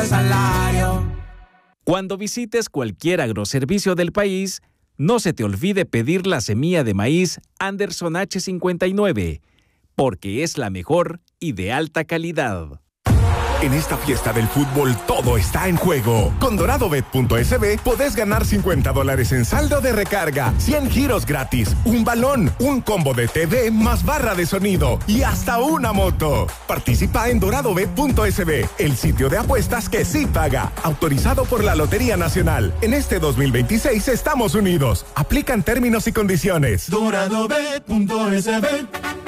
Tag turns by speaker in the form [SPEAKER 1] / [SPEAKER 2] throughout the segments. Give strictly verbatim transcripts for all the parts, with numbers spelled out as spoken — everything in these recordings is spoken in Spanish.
[SPEAKER 1] salario.
[SPEAKER 2] Cuando visites cualquier agroservicio del país, no se te olvide pedir la semilla de maíz Anderson H cincuenta y nueve, porque es la mejor y de alta calidad.
[SPEAKER 3] En esta fiesta del fútbol todo está en juego. Con doradobet punto es be podés ganar cincuenta dólares en saldo de recarga, cien giros gratis, un balón, un combo de T V más barra de sonido y hasta una moto. Participa en doradobet punto es be, el sitio de apuestas que sí paga. Autorizado por la Lotería Nacional. En este dos mil veintiséis estamos unidos. Aplican términos y condiciones.
[SPEAKER 1] doradobet punto es be.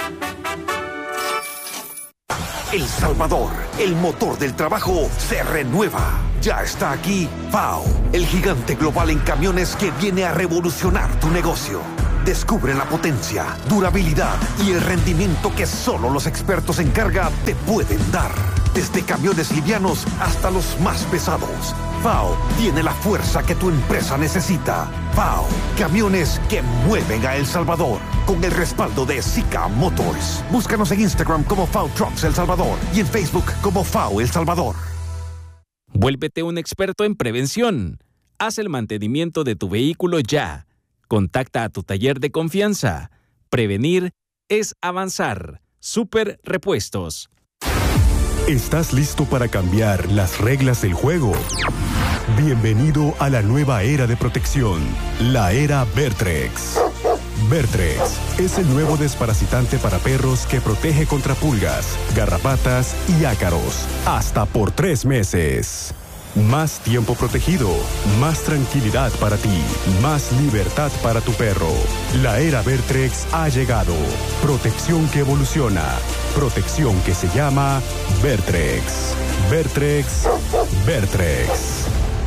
[SPEAKER 4] El Salvador, el motor del trabajo, se renueva. Ya está aquí F A O, el gigante global en camiones que viene a revolucionar tu negocio. Descubre la potencia, durabilidad y el rendimiento que solo los expertos en carga te pueden dar. Desde camiones livianos hasta los más pesados, F A O tiene la fuerza que tu empresa necesita. F A O, camiones que mueven a El Salvador. Con el respaldo de Zika Motors. Búscanos en Instagram como F A O Trucks El Salvador y en Facebook como F A O El Salvador.
[SPEAKER 2] Vuélvete un experto en prevención. Haz el mantenimiento de tu vehículo ya. Contacta a tu taller de confianza. Prevenir es avanzar. Super Repuestos.
[SPEAKER 5] ¿Estás listo para cambiar las reglas del juego? Bienvenido a la nueva era de protección, la era Vertrex. Vertrex es el nuevo desparasitante para perros que protege contra pulgas, garrapatas y ácaros, hasta por tres meses. Más tiempo protegido, más tranquilidad para ti, más libertad para tu perro. La era Vertrex ha llegado. Protección que evoluciona. Protección que se llama Vertrex. Vertrex, Vertrex.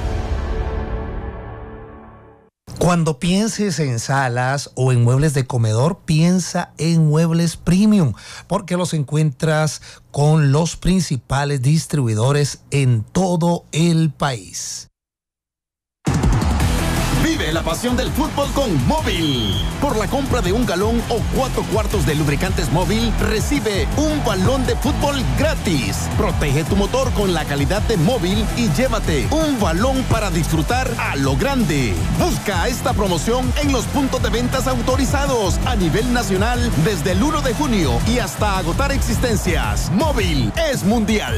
[SPEAKER 6] Cuando pienses en salas o en muebles de comedor, piensa en Muebles Premium, porque los encuentras con los principales distribuidores en todo el país.
[SPEAKER 7] Vive la pasión del fútbol con Móvil. Por la compra de un galón o cuatro cuartos de lubricantes Móvil, recibe un balón de fútbol gratis. Protege tu motor con la calidad de Móvil y llévate un balón para disfrutar a lo grande. Busca esta promoción en los puntos de ventas autorizados a nivel nacional desde el uno de junio y hasta agotar existencias. Móvil es mundial.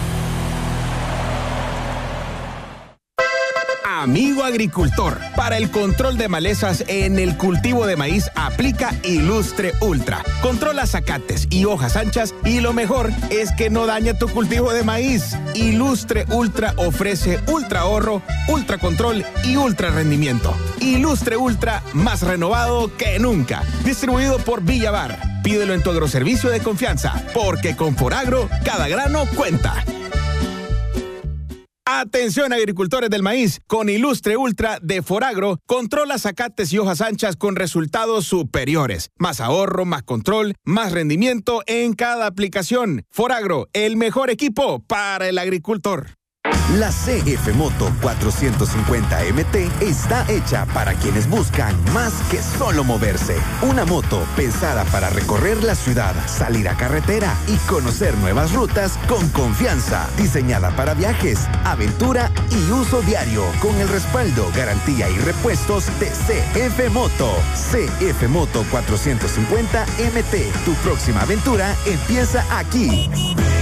[SPEAKER 7] Amigo agricultor, para el control de malezas en el cultivo de maíz aplica Ilustre Ultra. Controla zacates y hojas anchas y lo mejor es que no daña tu cultivo de maíz. Ilustre Ultra ofrece ultra ahorro, ultra control y ultra rendimiento. Ilustre Ultra, más renovado que nunca. Distribuido por Villavar. Pídelo en tu agroservicio de confianza, porque con Foragro cada grano cuenta. Atención agricultores del maíz, con Ilustre Ultra de Foragro, controla zacates y hojas anchas con resultados superiores. Más ahorro, más control, más rendimiento en cada aplicación. Foragro, el mejor equipo para el agricultor.
[SPEAKER 8] La C F Moto cuatrocientos cincuenta M T está hecha para quienes buscan más que solo moverse. Una moto pensada para recorrer la ciudad, salir a carretera y conocer nuevas rutas con confianza. Diseñada para viajes, aventura y uso diario, con el respaldo, garantía y repuestos de C F Moto. C F Moto cuatrocientos cincuenta M T. Tu próxima aventura empieza aquí.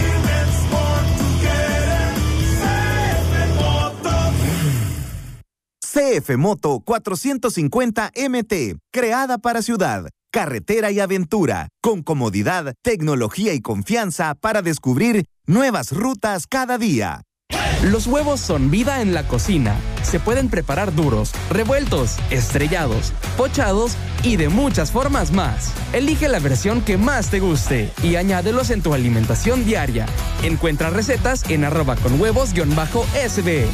[SPEAKER 8] C F Moto cuatrocientos cincuenta M T, creada para ciudad, carretera y aventura, con comodidad, tecnología y confianza para descubrir nuevas rutas cada día.
[SPEAKER 9] Los huevos son vida en la cocina. Se pueden preparar duros, revueltos, estrellados, pochados y de muchas formas más. Elige la versión que más te guste y añádelos en tu alimentación diaria. Encuentra recetas en arroba con huevos guión bajo S B.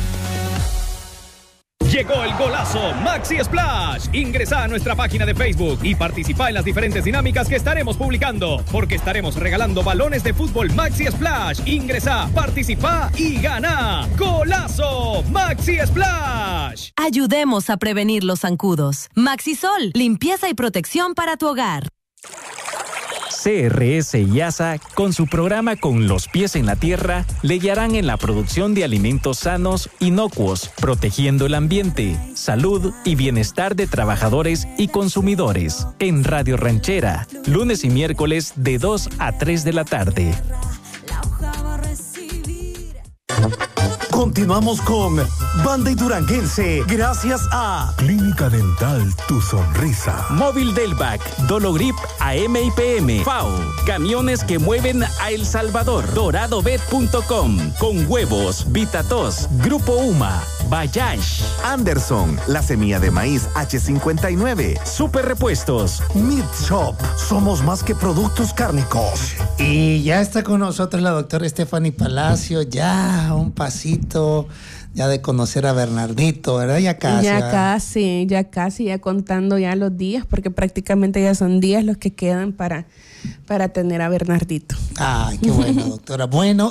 [SPEAKER 10] Llegó el golazo Maxi Splash. Ingresa a nuestra página de Facebook y participa en las diferentes dinámicas que estaremos publicando, porque estaremos regalando balones de fútbol Maxi Splash. Ingresa, participa y gana. ¡Golazo Maxi Splash!
[SPEAKER 11] Ayudemos a prevenir los zancudos. Maxi Sol, limpieza y protección para tu hogar.
[SPEAKER 2] C R S y A S A, con su programa Con los pies en la tierra, le guiarán en la producción de alimentos sanos, inocuos, protegiendo el ambiente, salud y bienestar de trabajadores y consumidores. En Radio Ranchera, lunes y miércoles de dos a tres de la tarde.
[SPEAKER 11] Continuamos con Banda y Duranguense, gracias a
[SPEAKER 5] Clínica Dental Tu Sonrisa,
[SPEAKER 2] Móvil Delvac, Dologrip A M y P M, F A O, camiones que mueven a El Salvador, dorado bet punto com, Con Huevos, Vitatos, Grupo Uma, Bayash,
[SPEAKER 8] Anderson, la semilla de maíz H cincuenta y nueve,
[SPEAKER 2] Super Repuestos,
[SPEAKER 11] Meat Shop, somos más que productos cárnicos.
[SPEAKER 6] Y ya está con nosotros la doctora Stephanie Palacio, ya un pasito ya de conocer a Bernardito, ¿verdad? Ya casi.
[SPEAKER 12] Ya casi, ya casi, ya contando ya los días, porque prácticamente ya son días los que quedan para, para tener a Bernardito.
[SPEAKER 6] Ay, qué bueno, doctora. Bueno,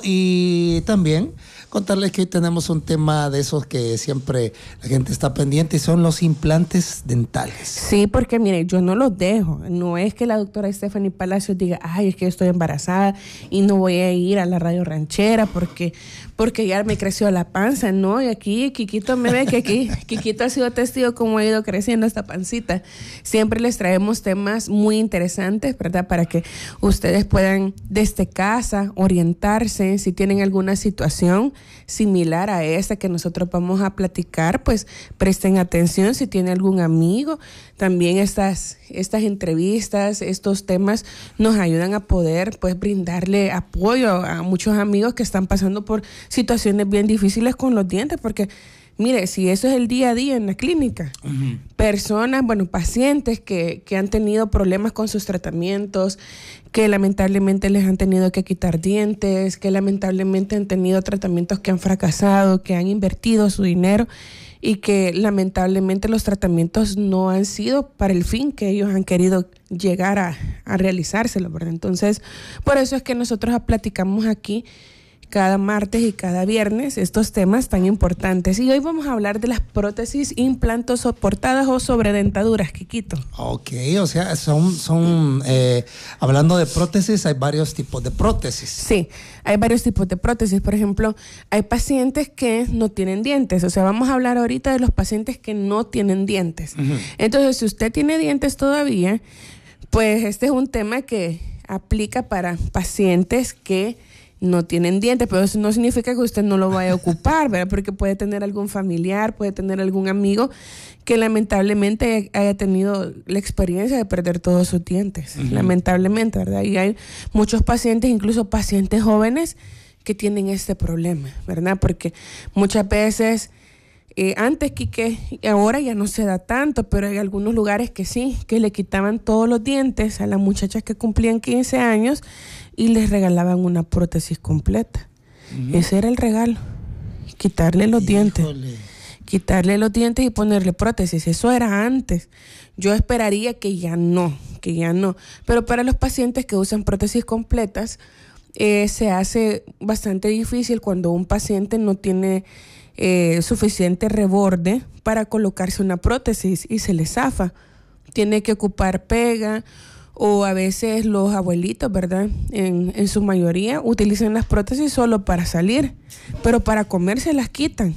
[SPEAKER 6] y también contarles que hoy tenemos un tema de esos que siempre la gente está pendiente, y son los implantes dentales.
[SPEAKER 12] Sí, porque mire, yo no los dejo. No es que la doctora Stephanie Palacios diga, ay, es que estoy embarazada y no voy a ir a la radio ranchera porque, porque ya me creció la panza. No, y aquí Quiquito me ve que aquí Quiquito ha sido testigo cómo ha ido creciendo esta pancita. Siempre les traemos temas muy interesantes, ¿verdad? Para que ustedes puedan desde casa orientarse si tienen alguna situación similar a esta que nosotros vamos a platicar, pues presten atención. Si tiene algún amigo, también estas, estas entrevistas, estos temas nos ayudan a poder pues brindarle apoyo a muchos amigos que están pasando por situaciones bien difíciles con los dientes, porque mire, si eso es el día a día en la clínica, uh-huh. personas, bueno, pacientes que, que han tenido problemas con sus tratamientos, que lamentablemente les han tenido que quitar dientes, que lamentablemente han tenido tratamientos que han fracasado, que han invertido su dinero y que lamentablemente los tratamientos no han sido para el fin que ellos han querido llegar a, a realizárselo, ¿verdad? Entonces, por eso es que nosotros platicamos aquí cada martes y cada viernes estos temas tan importantes. Y hoy vamos a hablar de las prótesis, implantos soportadas o sobredentaduras, Quiquito.
[SPEAKER 6] Ok, o sea, son, son eh, hablando de prótesis, hay varios tipos de prótesis.
[SPEAKER 12] Sí, hay varios tipos de prótesis. Por ejemplo, hay pacientes que no tienen dientes. O sea, vamos a hablar ahorita de los pacientes que no tienen dientes. Uh-huh. Entonces, si usted tiene dientes todavía, pues este es un tema que aplica para pacientes que no tienen dientes, pero eso no significa que usted no lo vaya a ocupar, ¿verdad? Porque puede tener algún familiar, puede tener algún amigo que lamentablemente haya tenido la experiencia de perder todos sus dientes, uh-huh. lamentablemente, ¿verdad? Y hay muchos pacientes, incluso pacientes jóvenes, que tienen este problema, ¿verdad? Porque muchas veces, eh, antes, Quique, ahora ya no se da tanto, pero hay algunos lugares que sí, que le quitaban todos los dientes a las muchachas que cumplían quince años y les regalaban una prótesis completa. Uh-huh. Ese era el regalo, quitarle los Híjole. dientes, quitarle los dientes y ponerle prótesis. Eso era antes. Yo esperaría que ya no, que ya no. Pero para los pacientes que usan prótesis completas, eh, se hace bastante difícil cuando un paciente no tiene eh, suficiente reborde para colocarse una prótesis y se le zafa. Tiene que ocupar pega, o a veces los abuelitos, ¿verdad? En, en su mayoría utilizan las prótesis solo para salir, pero para comer se las quitan.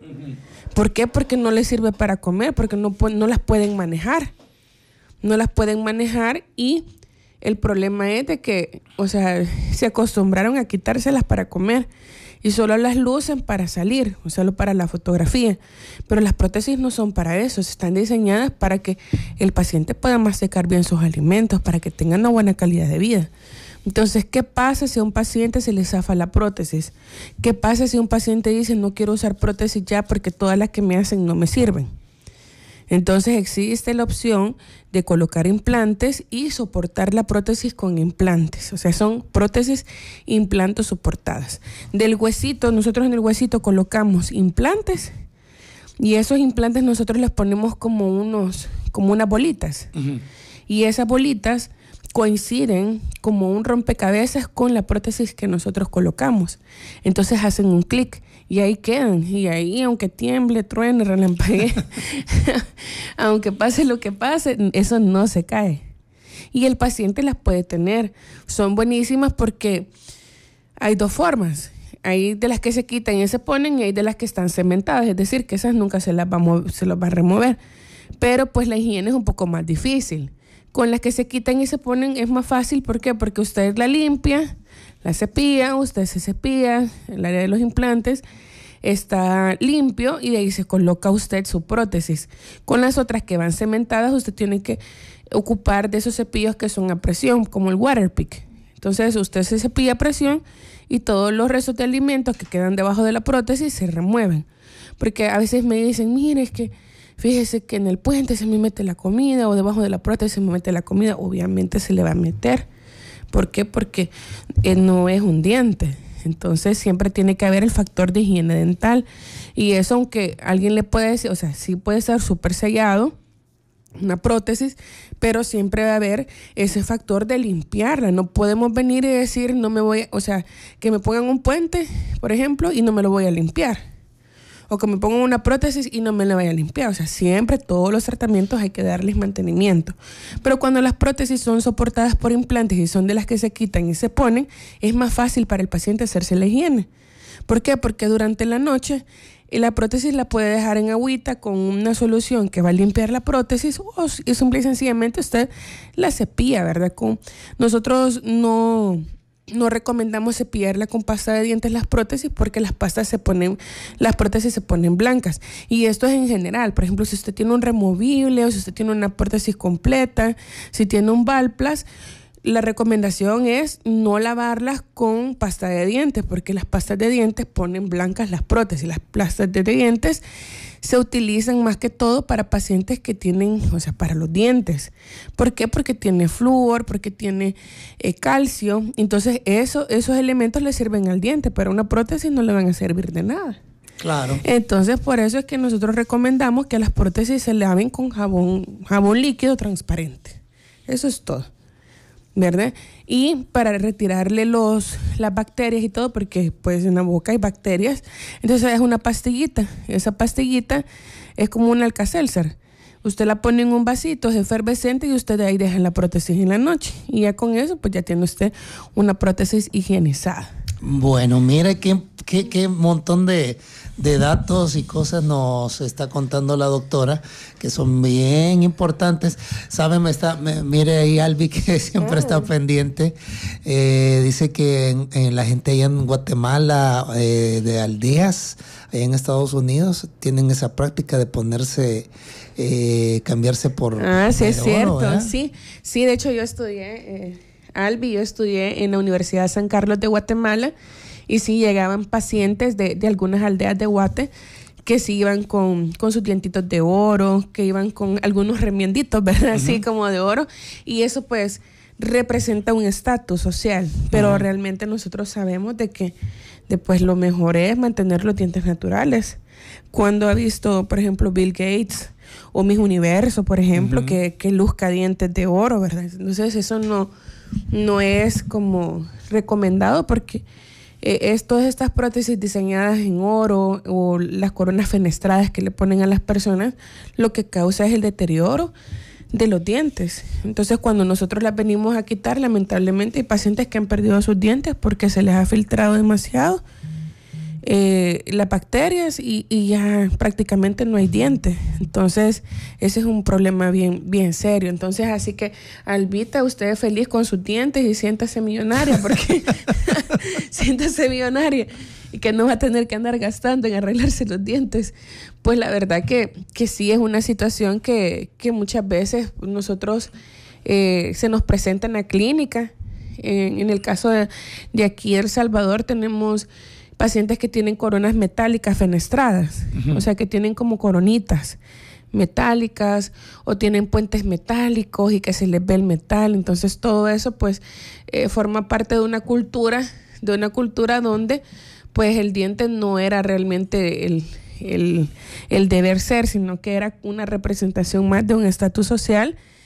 [SPEAKER 12] ¿Por qué? Porque no les sirve para comer, porque no, no las pueden manejar. No las pueden manejar y el problema es de que, o sea, se acostumbraron a quitárselas para comer y solo las lucen para salir, o solo para la fotografía. Pero las prótesis no son para eso, están diseñadas para que el paciente pueda masticar bien sus alimentos, para que tengan una buena calidad de vida. Entonces, ¿qué pasa si a un paciente se le zafa la prótesis? ¿Qué pasa si un paciente dice, no quiero usar prótesis ya porque todas las que me hacen no me sirven? Entonces existe la opción de colocar implantes y soportar la prótesis con implantes. O sea, son prótesis implantos soportadas. Del huesito, nosotros en el huesito colocamos implantes y esos implantes nosotros les ponemos como unos, como unas bolitas. Uh-huh. Y esas bolitas coinciden como un rompecabezas con la prótesis que nosotros colocamos. Entonces hacen un clic. Y ahí quedan, y ahí aunque tiemble, truene, relampaguee, aunque pase lo que pase, eso no se cae. y el paciente las puede tener. Son buenísimas porque hay dos formas. Hay de las que se quitan y se ponen y hay de las que están cementadas, es decir, que esas nunca se las va a, mover, se las va a remover. Pero pues la higiene es un poco más difícil. Con las que se quitan y se ponen es más fácil. ¿Por qué? Porque usted la limpia, la cepilla, usted se cepilla, el área de los implantes está limpio y de ahí se coloca usted su prótesis. Con las otras que van cementadas, usted tiene que ocupar de esos cepillos que son a presión, como el Waterpik. Entonces usted se cepilla a presión y todos los restos de alimentos que quedan debajo de la prótesis se remueven. Porque a veces me dicen, mire, es que fíjese que en el puente se me mete la comida o debajo de la prótesis se me mete la comida. Obviamente se le va a meter. ¿Por qué? Porque eh, no es un diente. Entonces siempre tiene que haber el factor de higiene dental. Y eso, aunque alguien le puede decir, o sea, sí puede ser súper sellado, una prótesis, pero siempre va a haber ese factor de limpiarla. No podemos venir y decir, no me voy, a, o sea, que me pongan un puente, por ejemplo, y no me lo voy a limpiar. O que me pongan una prótesis y no me la vaya a limpiar. O sea, siempre todos los tratamientos hay que darles mantenimiento. Pero cuando las prótesis son soportadas por implantes y son de las que se quitan y se ponen, es más fácil para el paciente hacerse la higiene. ¿Por qué? Porque durante la noche la prótesis la puede dejar en agüita con una solución que va a limpiar la prótesis o y simple y sencillamente usted la cepilla, ¿verdad? Con, nosotros no... No recomendamos cepillarla con pasta de dientes las prótesis porque las pastas se ponen, las prótesis se ponen blancas. Y esto es en general. Por ejemplo, si usted tiene un removible o si usted tiene una prótesis completa, si tiene un Valplas, la recomendación es no lavarlas con pasta de dientes porque las pastas de dientes ponen blancas las prótesis. Las pastas de dientes se utilizan más que todo para pacientes que tienen, o sea, para los dientes. ¿Por qué? Porque tiene flúor, porque tiene eh, calcio. Entonces, eso, esos elementos le sirven al diente, pero a una prótesis no le van a servir de nada.
[SPEAKER 6] Claro.
[SPEAKER 12] Entonces, por eso es que nosotros recomendamos que las prótesis se laven con jabón, jabón líquido transparente. Eso es todo, ¿verdad? Y para retirarle los, las bacterias y todo, porque pues en la boca hay bacterias, entonces es una pastillita. Esa pastillita es como un Alka-Seltzer. Usted la pone en un vasito, es efervescente y usted de ahí deja la prótesis en la noche. Y ya con eso, pues ya tiene usted una prótesis higienizada.
[SPEAKER 6] Bueno, mire qué, qué, qué montón de, de datos y cosas nos está contando la doctora, que son bien importantes. Sabe, me está, me, mire ahí Albi, que siempre oh. está pendiente. Eh, dice que en, en la gente allá en Guatemala, eh, de aldeas, allá en Estados Unidos, tienen esa práctica de ponerse, eh, cambiarse por...
[SPEAKER 12] Ah, sí, es
[SPEAKER 6] oro,
[SPEAKER 12] cierto,
[SPEAKER 6] ¿verdad?
[SPEAKER 12] sí. Sí, de hecho yo estudié... Eh... Albi, yo estudié en la Universidad de San Carlos de Guatemala y sí llegaban pacientes de, de algunas aldeas de Guate que sí iban con, con sus dientitos de oro, que iban con algunos remienditos, ¿verdad? Uh-huh. Así como de oro, y eso pues representa un estatus social, pero uh-huh. realmente nosotros sabemos de que después lo mejor es mantener los dientes naturales. Cuando ha visto, por ejemplo, Bill Gates o Miss Universo, por ejemplo, uh-huh. que, que luzca dientes de oro, ¿verdad? Entonces eso no... no es como recomendado porque eh, es, todas estas prótesis diseñadas en oro o las coronas fenestradas que le ponen a las personas, lo que causa es el deterioro de los dientes. Entonces cuando nosotros las venimos a quitar, lamentablemente hay pacientes que han perdido sus dientes porque se les ha filtrado demasiado eh, las bacterias y, y ya prácticamente no hay dientes. Entonces ese es un problema bien, bien serio. Entonces así que Albita, usted es feliz con sus dientes y siéntase millonaria porque siéntase millonaria y que no va a tener que andar gastando en arreglarse los dientes. Pues la verdad que, que sí es una situación que, que muchas veces nosotros eh, se nos presenta en la clínica. En, en el caso de, de aquí de El Salvador tenemos pacientes que tienen coronas metálicas fenestradas, uh-huh. o sea que tienen como coronitas metálicas o tienen puentes metálicos y que se les ve el metal. Entonces todo eso pues eh, forma parte de una cultura, de una cultura donde pues el diente no era realmente el, el, el deber ser, sino que era una representación más de un estatus social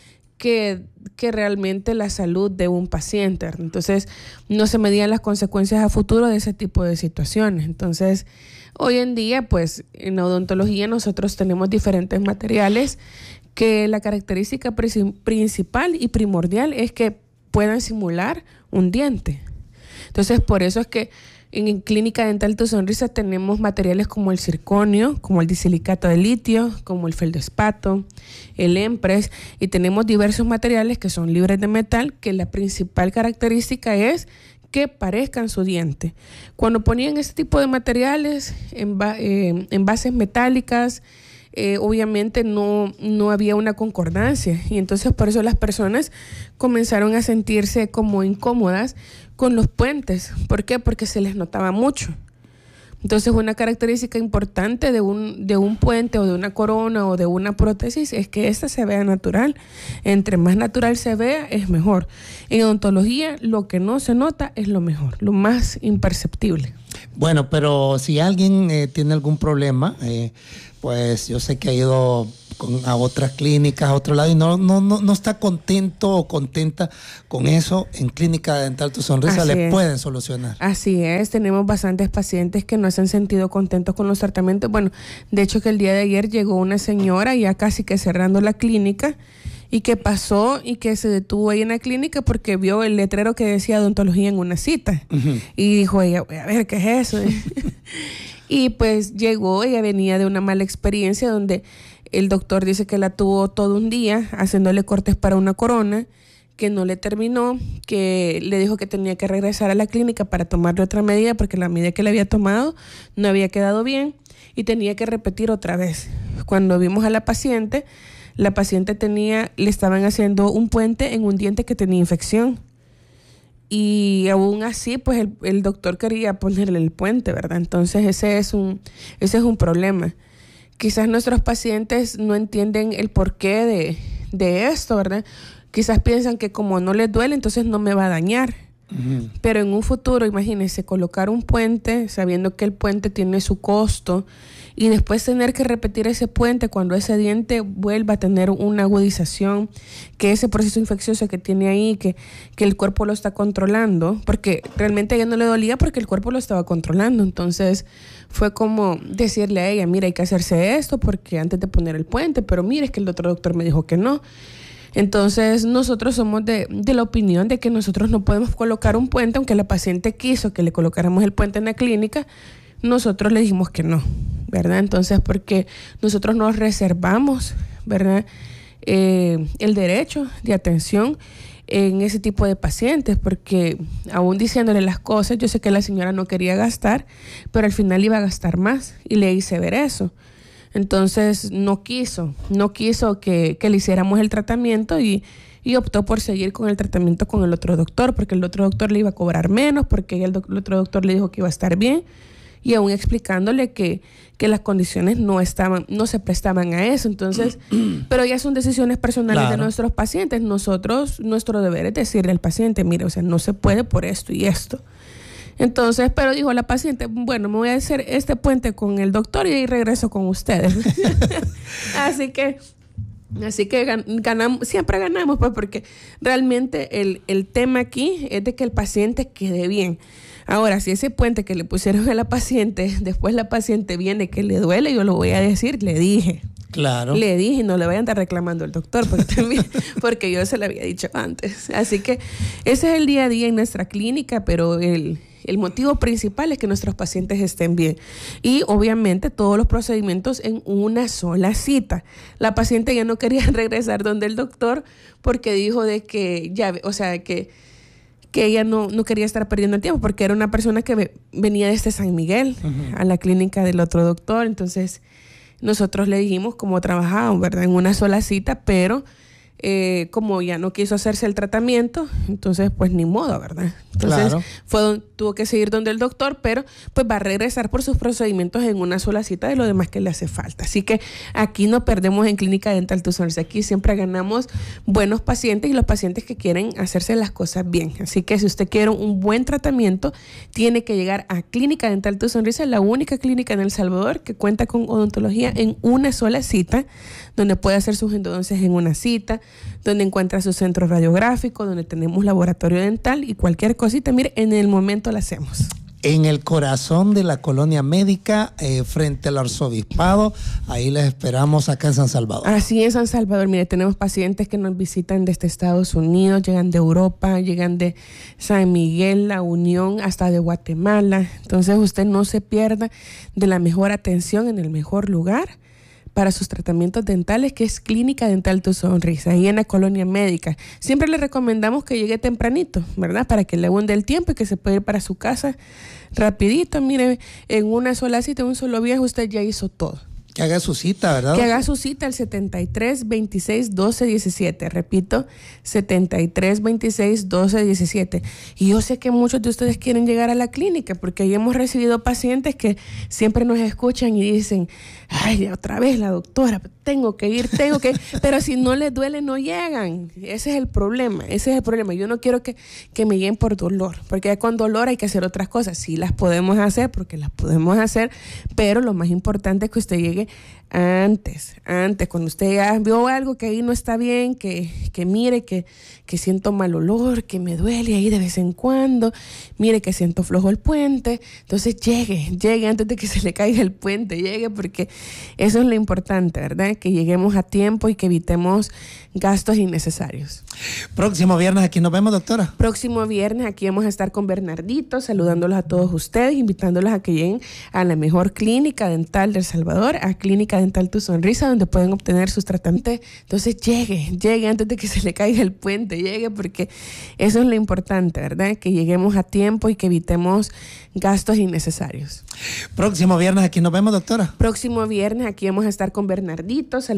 [SPEAKER 12] que, que realmente la salud de un paciente. Entonces, no se medían las consecuencias a futuro de ese tipo de situaciones. Entonces, hoy en día, pues, en la odontología nosotros tenemos diferentes materiales que la característica principal y primordial es que puedan simular un diente. Entonces, por eso es que en Clínica Dental Tu Sonrisa tenemos materiales como el circonio, como el disilicato de litio, como el feldespato, el empres, y tenemos diversos materiales que son libres de metal, que la principal característica es que parezcan su diente. Cuando ponían este tipo de materiales en, eh, en bases metálicas, Eh, obviamente no, no había una concordancia, y entonces por eso las personas comenzaron a sentirse como incómodas con los puentes. ¿Por qué? Porque se les notaba mucho. Entonces, una característica importante de un, de un puente o de una corona o de una prótesis es que ésta se vea natural. Entre más natural se vea, es mejor. En odontología, lo que no se nota es lo mejor, lo más imperceptible.
[SPEAKER 6] Bueno, pero si alguien eh, tiene algún problema, eh, pues yo sé que ha ido con, a otras clínicas, a otro lado, y no, no, no, no está contento o contenta con eso, en Clínica Dental Tu Sonrisa
[SPEAKER 12] Así
[SPEAKER 6] le
[SPEAKER 12] es.
[SPEAKER 6] pueden solucionar.
[SPEAKER 12] Así es, tenemos bastantes pacientes que no se han sentido contentos con los tratamientos. Bueno, de hecho que el día de ayer llegó una señora ya casi que cerrando la clínica, y que pasó y que se detuvo ahí en la clínica porque vio el letrero que decía odontología en una cita. Uh-huh. Y dijo ella, a ver, ¿qué es eso? Y pues llegó, ella venía de una mala experiencia donde el doctor dice que la tuvo todo un día haciéndole cortes para una corona, que no le terminó, que le dijo que tenía que regresar a la clínica para tomarle otra medida porque la medida que le había tomado no había quedado bien y tenía que repetir otra vez. Cuando vimos a la paciente, la paciente tenía, le estaban haciendo un puente en un diente que tenía infección. Y aún así, pues el, el doctor quería ponerle el puente, ¿verdad? Entonces ese es un, ese es un problema. Quizás nuestros pacientes no entienden el porqué de, de esto, ¿verdad? Quizás piensan que como no les duele, entonces no me va a dañar. Uh-huh. Pero en un futuro, imagínense, colocar un puente sabiendo que el puente tiene su costo y después tener que repetir ese puente cuando ese diente vuelva a tener una agudización, que ese proceso infeccioso que tiene ahí, que, que el cuerpo lo está controlando, porque realmente a ella no le dolía porque el cuerpo lo estaba controlando. Entonces fue como decirle a ella, mira, hay que hacerse esto porque antes de poner el puente, pero mire, es que el otro doctor me dijo que no. Entonces nosotros somos de, de la opinión de que nosotros no podemos colocar un puente, aunque la paciente quiso que le colocáramos el puente en la clínica, nosotros le dijimos que no, ¿verdad? Entonces, porque nosotros nos reservamos, ¿verdad? Eh, el derecho de atención en ese tipo de pacientes, porque aún diciéndole las cosas, yo sé que la señora no quería gastar, pero al final iba a gastar más y le hice ver eso. Entonces no quiso, no quiso que, que le hiciéramos el tratamiento y, y optó por seguir con el tratamiento con el otro doctor, porque el otro doctor le iba a cobrar menos, porque el, do- el otro doctor le dijo que iba a estar bien, y aún explicándole que, que las condiciones no estaban, no se prestaban a eso. Entonces, pero ya son decisiones personales claro. de nuestros pacientes. Nosotros, nuestro deber es decirle al paciente, mire, o sea, no se puede por esto y esto. Entonces, pero dijo la paciente, bueno, me voy a hacer este puente con el doctor y ahí regreso con ustedes. Así que, así que gan- ganamos, siempre ganamos, pues, porque realmente el, el tema aquí es de que el paciente quede bien. Ahora, si ese puente que le pusieron a la paciente, después la paciente viene que le duele, yo lo voy a decir, le dije.
[SPEAKER 6] Claro.
[SPEAKER 12] Le dije, no le voy a andar reclamando al doctor, porque, también, porque yo se lo había dicho antes. Así que ese es el día a día en nuestra clínica, pero el, el motivo principal es que nuestros pacientes estén bien. Y obviamente todos los procedimientos en una sola cita. La paciente ya no quería regresar donde el doctor porque dijo de que ya, o sea, que... que ella no, no quería estar perdiendo el tiempo porque era una persona que ve, venía desde San Miguel uh-huh. a la clínica del otro doctor. Entonces nosotros le dijimos cómo trabajábamos, ¿verdad? En una sola cita, pero eh, como ya no quiso hacerse el tratamiento, entonces pues ni modo, ¿verdad? Entonces
[SPEAKER 6] claro.
[SPEAKER 12] fue donde, tuvo que seguir donde el doctor, pero pues va a regresar por sus procedimientos en una sola cita de lo demás que le hace falta. Así que aquí no perdemos en Clínica Dental Tu Sonrisa. Aquí siempre ganamos buenos pacientes y los pacientes que quieren hacerse las cosas bien. Así que si usted quiere un buen tratamiento, tiene que llegar a Clínica Dental Tu Sonrisa, la única clínica en El Salvador que cuenta con odontología en una sola cita, donde puede hacer sus endodoncias en una cita, donde encuentra su centro radiográfico, donde tenemos laboratorio dental y cualquier cosita, mire, en el momento la hacemos.
[SPEAKER 6] En el corazón de la colonia médica, eh, frente al arzobispado, ahí les esperamos acá en San Salvador.
[SPEAKER 12] Así en San Salvador, mire, tenemos pacientes que nos visitan desde Estados Unidos, llegan de Europa, llegan de San Miguel, La Unión, hasta de Guatemala. Entonces usted no se pierda de la mejor atención en el mejor lugar para sus tratamientos dentales, que es Clínica Dental Tu Sonrisa, ahí en la colonia médica. Siempre le recomendamos que llegue tempranito, ¿verdad? Para que le abunde el tiempo y que se pueda ir para su casa rapidito. Mire, en una sola cita, en un solo viaje, usted ya hizo todo.
[SPEAKER 6] Que haga su cita, ¿verdad?
[SPEAKER 12] Que haga su cita al setenta y tres, veintiséis, doce, diecisiete. Repito, setenta y tres, veintiséis, doce, diecisiete. Y yo sé que muchos de ustedes quieren llegar a la clínica porque ahí hemos recibido pacientes que siempre nos escuchan y dicen, ay, otra vez la doctora, tengo que ir, tengo que ir. Pero si no les duele, no llegan. Ese es el problema, ese es el problema. Yo no quiero que, que me lleguen por dolor, porque con dolor hay que hacer otras cosas. Sí las podemos hacer, porque las podemos hacer, pero lo más importante es que usted llegue antes, antes, cuando usted ya vio algo que ahí no está bien, que, que mire que, que siento mal olor, que me duele ahí de vez en cuando, mire que siento flojo el puente, entonces llegue, llegue antes de que se le caiga el puente, llegue, porque eso es lo importante, ¿verdad? Que lleguemos a tiempo y que evitemos gastos innecesarios.
[SPEAKER 6] Próximo viernes aquí nos vemos, doctora.
[SPEAKER 12] Próximo viernes aquí vamos a estar con Bernardito, saludándolos a todos ustedes, invitándolos a que lleguen a la mejor clínica dental de El Salvador, a Clínica Dental Tu Sonrisa, donde pueden obtener sus tratamientos. Entonces llegue, llegue antes de que se le caiga el puente, llegue, porque eso es lo importante, ¿verdad? Que lleguemos a tiempo y que evitemos gastos innecesarios.
[SPEAKER 6] Próximo viernes aquí nos vemos, doctora.
[SPEAKER 12] Próximo viernes aquí vamos a estar con Bernardito, saludándolos